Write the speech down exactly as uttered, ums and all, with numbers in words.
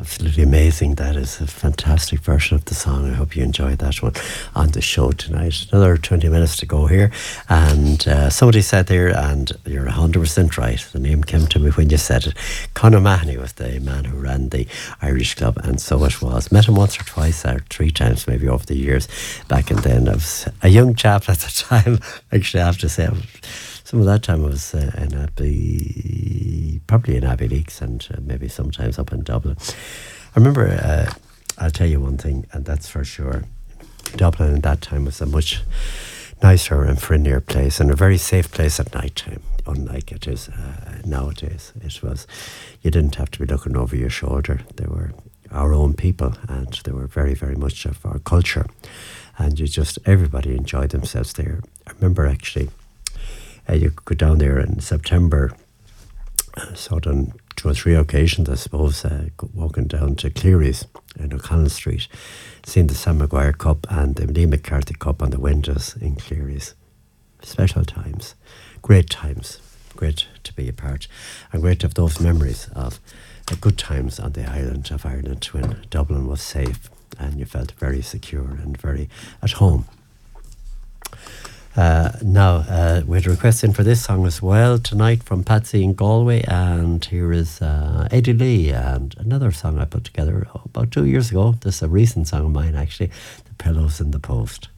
Absolutely amazing. That is a fantastic version of the song. I hope you enjoyed that one on the show tonight. Another twenty minutes to go here. And uh, somebody said there, and you're one hundred percent right, the name came to me when you said it. Conor Mahoney was the man who ran the Irish club, and so it was. Met him once or twice, or three times maybe over the years back and then. I was a young chap at the time, actually I have to say. Some of that time I was uh, in Abbey, probably in Abbey Leaks, and uh, maybe sometimes up in Dublin. I remember, uh, I'll tell you one thing, and that's for sure. Dublin at that time was a much nicer and friendlier place, and a very safe place at night time, unlike it is uh, nowadays. It was, you didn't have to be looking over your shoulder. They were our own people, and they were very, very much of our culture. And you just, everybody enjoyed themselves there. I remember actually, Uh, you could go down there in September, uh, sort of on two or three occasions, I suppose, uh, walking down to Cleary's in O'Connell Street, seeing the Sam Maguire Cup and the Lee McCarthy Cup on the windows in Cleary's. Special times, great times, great to be a part, and great to have those memories of uh, good times on the island of Ireland when Dublin was safe and you felt very secure and very at home. Uh, now, uh, we had a request in for this song as well tonight from Patsy in Galway, and here is uh, Eddie Lee and another song I put together about two years ago. This is a recent song of mine actually, The Pillows in the Post.